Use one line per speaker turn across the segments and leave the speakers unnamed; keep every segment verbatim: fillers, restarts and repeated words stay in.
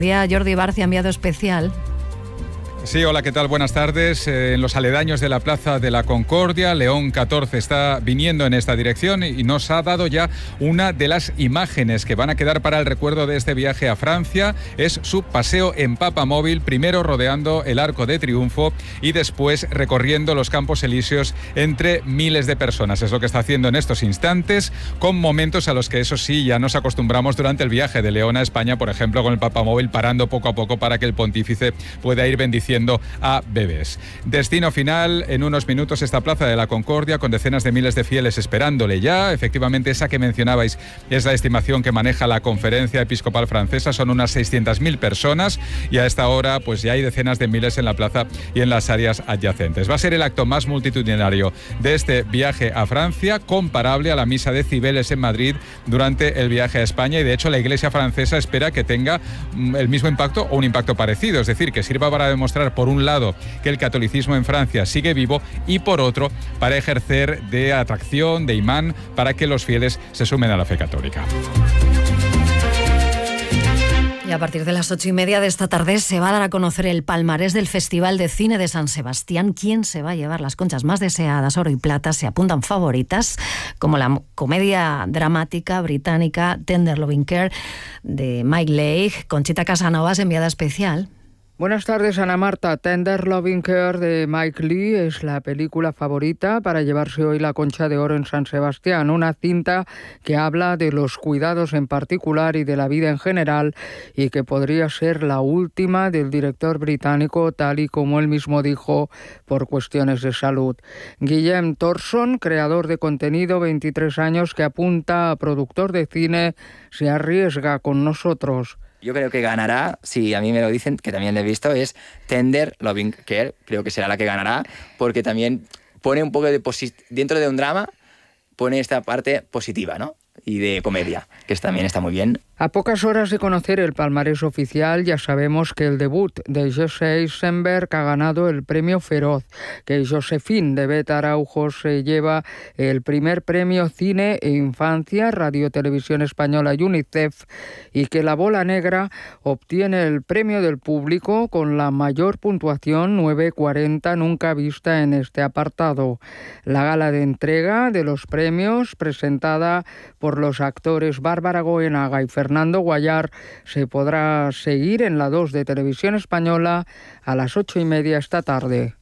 Jordi Barcia, enviado especial.
Sí, hola, ¿qué tal? Buenas tardes. Eh, en los aledaños de la Plaza de la Concordia, León catorce está viniendo en esta dirección y nos ha dado ya una de las imágenes que van a quedar para el recuerdo de este viaje a Francia. Es su paseo en papamóvil, primero rodeando el Arco de Triunfo y después recorriendo los Campos Elíseos entre miles de personas. Es lo que está haciendo en estos instantes, con momentos a los que eso sí ya nos acostumbramos durante el viaje de León a España, por ejemplo, con el papamóvil parando poco a poco para que el pontífice pueda ir bendiciendo a bebés. Destino final en unos minutos, esta Plaza de la Concordia con decenas de miles de fieles esperándole ya. Efectivamente, esa que mencionabais es la estimación que maneja la Conferencia Episcopal Francesa, son unas seiscientas mil personas y a esta hora pues ya hay decenas de miles en la plaza y en las áreas adyacentes. Va a ser el acto más multitudinario de este viaje a Francia, comparable a la misa de Cibeles en Madrid durante el viaje a España, y de hecho la Iglesia francesa espera que tenga el mismo impacto o un impacto parecido, es decir, que sirva para demostrar por un lado que el catolicismo en Francia sigue vivo y por otro para ejercer de atracción, de imán, para que los fieles se sumen a la fe católica.
Y a partir de las ocho y media de esta tarde se va a dar a conocer el palmarés del Festival de Cine de San Sebastián. ¿Quién se va a llevar las conchas más deseadas, oro y plata? Se apuntan favoritas como la comedia dramática británica Tender Loving Care de Mike Leigh. Conchita Casanovas, enviada especial.
Buenas tardes, Ana Marta. Tender Loving Care de Mike Leigh es la película favorita para llevarse hoy la Concha de Oro en San Sebastián, una cinta que habla de los cuidados en particular y de la vida en general, y que podría ser la última del director británico, tal y como él mismo dijo, por cuestiones de salud. Guillem Thorson, creador de contenido, veintitrés años, que apunta a productor de cine, se arriesga con nosotros.
Yo creo que ganará, si a mí me lo dicen, que también lo he visto, es Tender Loving Care. Creo que será la que ganará, porque también pone un poco de... Posi- dentro de un drama, pone esta parte positiva, ¿no? Y de comedia, que también está muy bien.
A pocas horas de conocer el palmarés oficial, ya sabemos que el debut de Jesse Eisenberg ha ganado el premio Feroz, que Josephine de Bet Araujo se lleva el primer premio Cine e Infancia, Radio Televisión Española y UNICEF, y que La Bola Negra obtiene el premio del público con la mayor puntuación, nueve cuarenta, nunca vista en este apartado. La gala de entrega de los premios, presentada por los actores Bárbara Goenaga y Fernando Fernando Guayar, se podrá seguir en la dos de Televisión Española a las ocho y media esta tarde.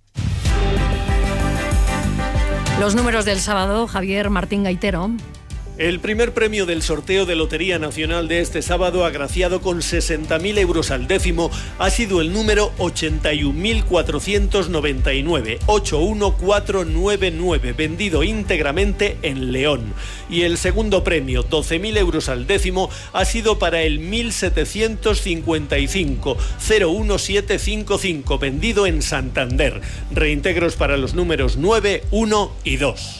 Los números del sábado, Javier Martín Gaitero.
El primer premio del sorteo de Lotería Nacional de este sábado, agraciado con sesenta mil euros al décimo, ha sido el número ochenta y un mil cuatrocientos noventa y nueve, ocho uno cuatro nueve nueve, vendido íntegramente en León. Y el segundo premio, doce mil euros al décimo, ha sido para el mil setecientos cincuenta y cinco, cero uno siete cinco cinco, vendido en Santander. Reintegros para los números nueve, uno y dos.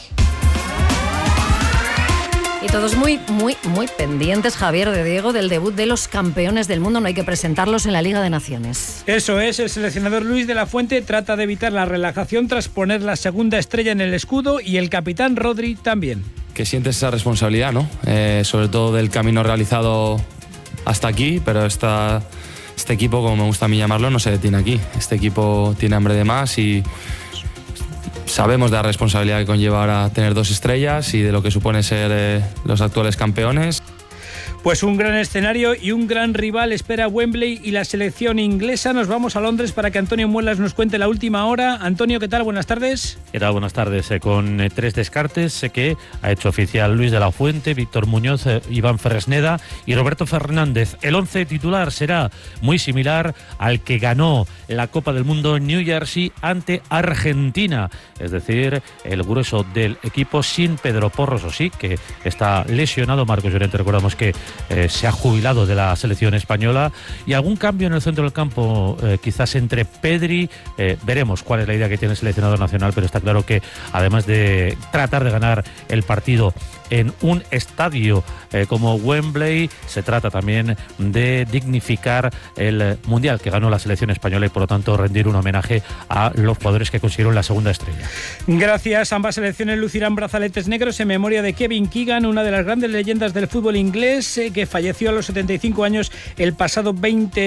Y todos muy, muy, muy pendientes, Javier, de Diego, del debut de los campeones del mundo. No hay que presentarlos en la Liga de Naciones.
Eso es, el seleccionador Luis de la Fuente trata de evitar la relajación tras poner la segunda estrella en el escudo, y el capitán Rodri también.
Que sientes esa responsabilidad, ¿no? Eh, sobre todo del camino realizado hasta aquí, pero esta, este equipo, como me gusta a mí llamarlo, no se detiene aquí. Este equipo tiene hambre de más y sabemos de la responsabilidad que conlleva ahora tener dos estrellas y de lo que supone ser eh, los actuales campeones.
Pues un gran escenario y un gran rival espera a Wembley y la selección inglesa. Nos vamos a Londres para que Antonio Muelas nos cuente la última hora. Antonio, ¿qué tal? Buenas tardes.
¿Qué tal? Buenas tardes. Eh, con eh, tres descartes eh, que ha hecho oficial Luis de la Fuente, Víctor Muñoz, eh, Iván Fresneda y Roberto Fernández. El once titular será muy similar al que ganó la Copa del Mundo en New Jersey ante Argentina. Es decir, el grueso del equipo sin Pedro Porro, o sí, que está lesionado. Marcos Llorente, recordamos que Eh, se ha jubilado de la selección española, y algún cambio en el centro del campo, eh, quizás entre Pedri, eh, veremos cuál es la idea que tiene el seleccionador nacional, pero está claro claro que además de tratar de ganar el partido en un estadio eh, como Wembley, se trata también de dignificar el Mundial que ganó la selección española y por lo tanto rendir un homenaje a los jugadores que consiguieron la segunda estrella.
Gracias. Ambas selecciones lucirán brazaletes negros en memoria de Kevin Keegan, una de las grandes leyendas del fútbol inglés, eh, que falleció a los setenta y cinco años el pasado veinte